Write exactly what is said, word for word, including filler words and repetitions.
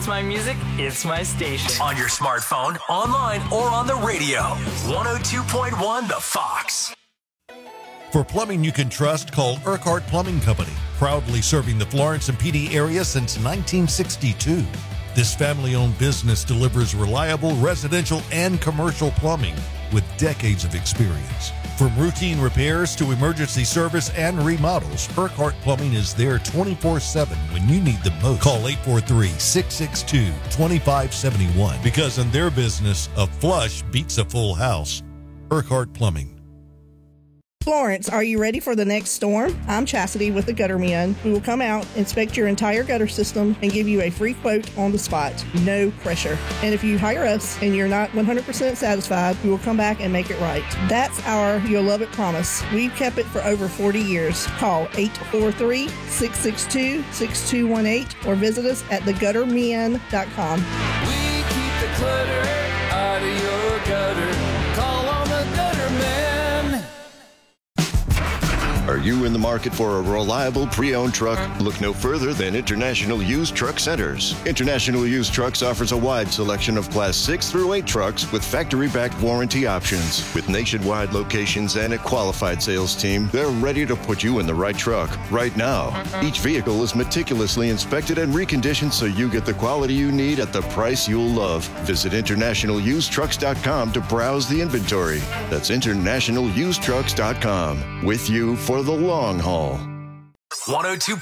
my music, it's my station. On your smartphone, online, or on the radio. one oh two point one The Fox. For plumbing you can trust, call Urquhart Plumbing Company, proudly serving the Florence and Pee Dee area since nineteen sixty-two. This family-owned business delivers reliable residential and commercial plumbing with decades of experience. From routine repairs to emergency service and remodels, Urquhart Plumbing is there twenty-four seven when you need them most. Call eight four three, six six two, two five seven one because in their business, a flush beats a full house. Urquhart Plumbing. Florence, are you ready for the next storm? I'm Chastity with the Gutter Men. We will come out, inspect your entire gutter system, and give you a free quote on the spot. No pressure. And if you hire us and you're not one hundred percent satisfied, we will come back and make it right. That's our You'll Love It promise. We've kept it for over forty years. Call eight four three, six six two, six two one eight or visit us at the gutter men dot com. We keep the clutter out of your gutter. Call on the Gutter Men. Are you in the market for a reliable pre-owned truck? Look no further than International Used Truck Centers. International Used Trucks offers a wide selection of Class six through eight trucks with factory-backed warranty options. With nationwide locations and a qualified sales team, they're ready to put you in the right truck right now. Each vehicle is meticulously inspected and reconditioned so you get the quality you need at the price you'll love. Visit international used trucks dot com to browse the inventory. That's international used trucks dot com. With you for the long haul. one oh two